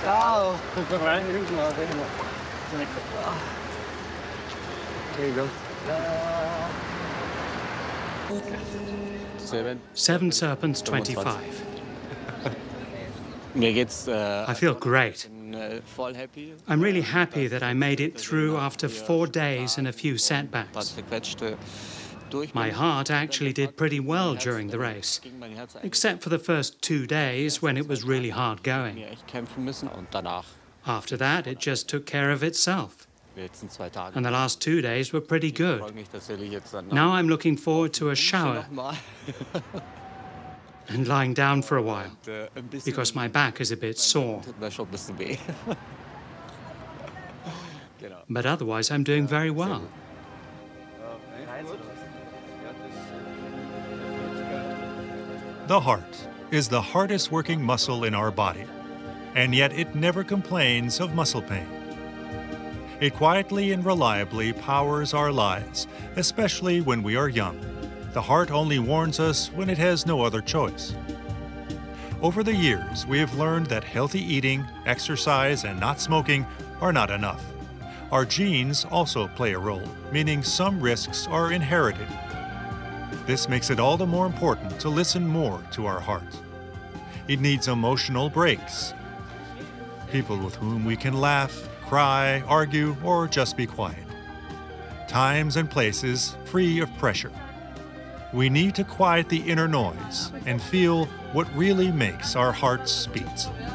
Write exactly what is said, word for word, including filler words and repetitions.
Oh. There you go. Seven. Seven Serpents twenty-five. Mir geht's, uh, I feel great. uh, voll happy. I'm really happy that I made it through after four days and a few setbacks. My heart actually did pretty well during the race, except for the first two days when it was really hard going. After that, it just took care of itself. And the last two days were pretty good. Now I'm looking forward to a shower and lying down for a while, because my back is a bit sore. But otherwise, I'm doing very well. The heart is the hardest working muscle in our body, and yet it never complains of muscle pain. It quietly and reliably powers our lives, especially when we are young. The heart only warns us when it has no other choice. Over the years, we have learned that healthy eating, exercise, and not smoking are not enough. Our genes also play a role, meaning some risks are inherited. This makes it all the more important to listen more to our heart. It needs emotional breaks, people with whom we can laugh, cry, argue, or just be quiet. Times and places free of pressure. We need to quiet the inner noise and feel what really makes our hearts beat.